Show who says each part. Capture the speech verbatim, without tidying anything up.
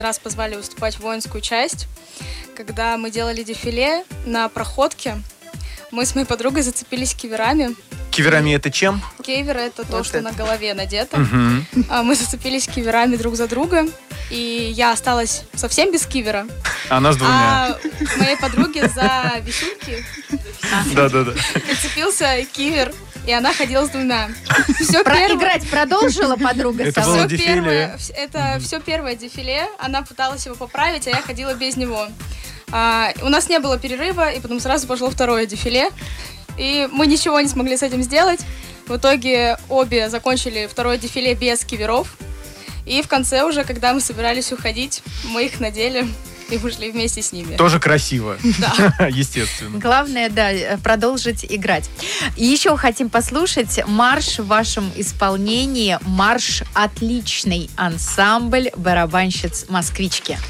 Speaker 1: Раз позвали выступать в воинскую часть, когда мы делали дефиле на проходке, мы с моей подругой зацепились киверами.
Speaker 2: Киверами это чем?
Speaker 1: Кивер — это то,
Speaker 3: Вот
Speaker 1: что
Speaker 3: это.
Speaker 1: на голове надето.
Speaker 2: Угу.
Speaker 1: А Мы зацепились киверами друг за друга, и я осталась совсем без кивера,
Speaker 2: Она с двумя.
Speaker 1: а моей подруге за висюльки
Speaker 2: Да-да-да.
Speaker 1: прицепился кивер, и она ходила с двумя. Все
Speaker 3: Про-
Speaker 1: первое,
Speaker 3: Играть продолжила подруга
Speaker 2: Это
Speaker 3: сама?
Speaker 2: было
Speaker 1: всё
Speaker 2: дефиле.
Speaker 1: первое, вс- это все первое дефиле, она пыталась его поправить, а я ходила без него. А, у нас не было перерыва, и потом сразу пошло второе дефиле, и мы ничего не смогли с этим сделать. В итоге обе закончили второе дефиле без киверов, и в конце уже, когда мы собирались уходить, мы их надели и ушли вместе с ними.
Speaker 2: Тоже красиво.
Speaker 1: Да.
Speaker 2: Естественно.
Speaker 3: Главное, да, продолжить играть. И еще хотим послушать марш в вашем исполнении. Марш «Отличный ансамбль барабанщиц-москвички».